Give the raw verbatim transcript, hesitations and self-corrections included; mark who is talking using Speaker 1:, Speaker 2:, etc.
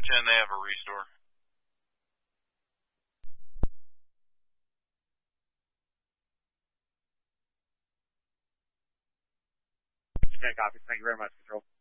Speaker 1: ten, they have a restore.
Speaker 2: ten copy. Thank you very much, Control.